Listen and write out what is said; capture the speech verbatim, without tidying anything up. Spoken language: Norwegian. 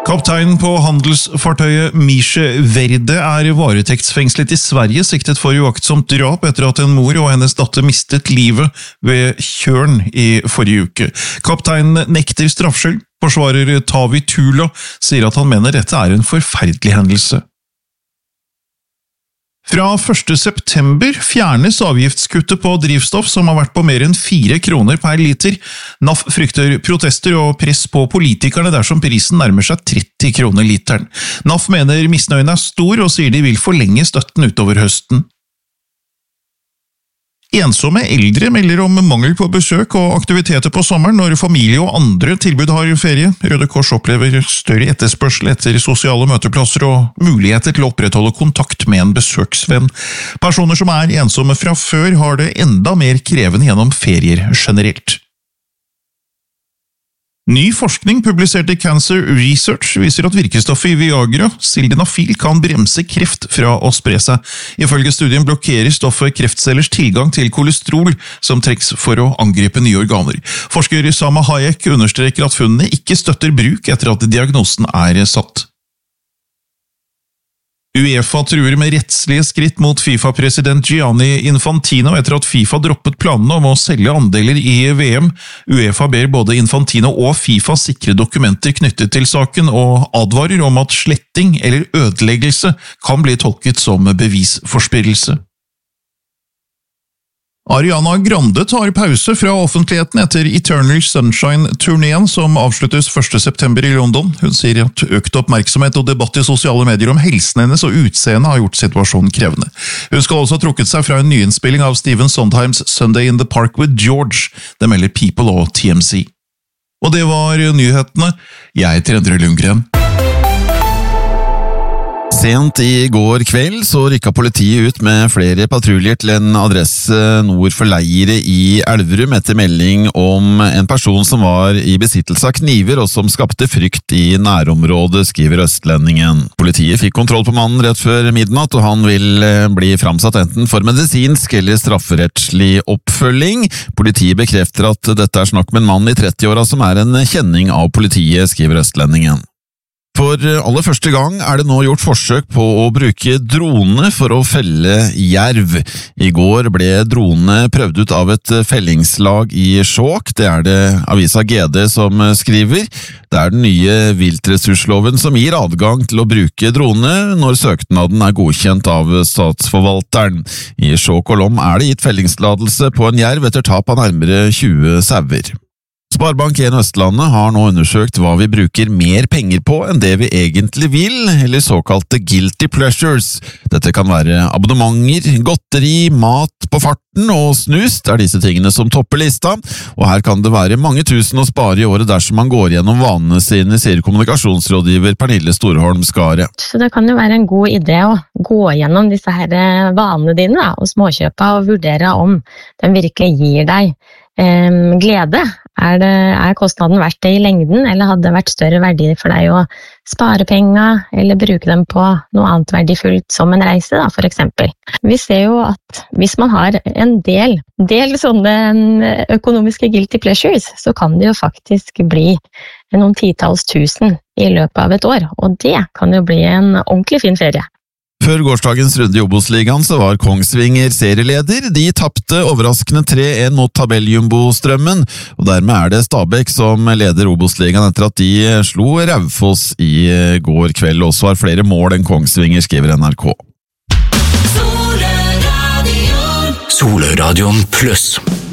Kapteinen på handelsfartøyet Misje Verde er varetektsfengslet i Sverige, siktet for uaktsomt drap etter at en mor og hennes datter mistet livet ved Tjørn i forrige uke. Kapteinen nekter straffskyld. Forsvarer Tavi Tula sier at han mener dette er en forferdelig hendelse. Fra første september fjernes avgiftskuttet på drivstoff som har vært på mer enn fire kroner per liter. N A F frykter protester og press på politikerne dersom prisen nærmer seg tretti kroner literen. N A F mener misnøyen er stor og sier de vil forlenge støtten utover høsten. Ensomme eldre melder om mangel på besøk og aktiviteter på sommeren når familie og andre tilbud har ferie. Røde Kors opplever større etterspørsel etter sosiale møteplasser og muligheter til å opprettholde kontakt med en besøksvenn. Personer som er ensomme fra før har det enda mer krevende gjennom ferier generelt. Ny forskning publisert i Cancer Research viser at virkestoffet i Viagra, sildenafil, kan bremse kreft fra å spre seg. Ifølge studien blokkerer stoffet kreftcellers tilgang til kolesterol, som trengs for å angripe nye organer. Forsker Sama Hayek understreker at funnene ikke støtter bruk etter at diagnosen er satt. UEFA truer med rettslige skritt mot FIFA-president Gianni Infantino etter at FIFA droppet planene om å selge andeler i V M. UEFA ber både Infantino og FIFA sikre dokumenter knyttet til saken og advarer om at sletting eller ødeleggelse kan bli tolket som bevisforspillelse. Ariana Grande tar pause fra offentligheten etter Eternal Sunshine-turneen som avsluttes første september i London. Hun sier at økt oppmerksomhet og debatt i sosiale medier om helsen hennes og utseende har gjort situasjonen krevende. Hun skal også ha trukket seg fra en nyinnspilling av Stephen Sondheims Sunday in the Park with George. Det melder People og T M Z. Og det var nyhetene. Jeg heter Endre Lundgren. Sent i går kveld så rykket politiet ut med flere patruljer til en adresse nord for Leiret i Elverum etter melding om en person som var i besittelse av kniver og som skapte frykt i nærområdet, skriver Østlendingen. Politiet fikk kontroll på mannen rett før midnatt, og han vil bli framsatt enten for medisinsk eller strafferettslig oppfølging. Politiet bekrefter at dette er snakk med en mann i trettiåra som er en kjenning av politiet, skriver Østlendingen. For aller første gang er det nå gjort forsøk på å bruke drone for å felle jerv. I går ble drone prøvd ut av et fellingslag i Skjåk. Det er det avisa G D som skriver. Det er den nye viltressursloven som gir adgang til å bruke drone når søknaden er godkjent av statsforvalteren. I Skjåk og Lom er det gitt fellingstillatelse på en jerv etter tap av nærmere tjue sauer. Sparebank en Østlandet har nå undersøkt hva vi bruker mer penger på enn det vi egentlig vil, eller såkalte guilty pleasures. Dette kan være abonnementer, godteri, mat på farten og snus. Det er disse tingene som topper lista, og her kan det være mange tusen å spare i året dersom man går gjennom vanene sine, sier kommunikasjonsrådgiver Pernille Storholm Skare. Så det kan jo være en god idé å gå gjennom disse her vanene dine da, og småkjøpa og vurdere om den virkelig gir deg eh, glede. Er, det, er kostnaden verdt det i lengden, eller hadde det vært større verdi for deg å spare penger, eller bruke dem på noe annet verdifullt som en reise, da, for eksempel. Vi ser jo at hvis man har en del, del sånne økonomiske guilty pleasures, så kan det jo faktisk bli noen titalls tusen i løpet av et år, og det kan jo bli en ordentlig fin ferie. Før gårsdagens runde i Obos-ligaen så var Kongsvinger serieleder. De tappte overraskende tre en mot tabelljumbo-strømmen, og dermed er det Stabæk som leder Obos-ligaen etter at de slo Raufoss i går kveld. Også har flere mål enn Kongsvinger, skriver N R K. Soløradion Soløradion pluss.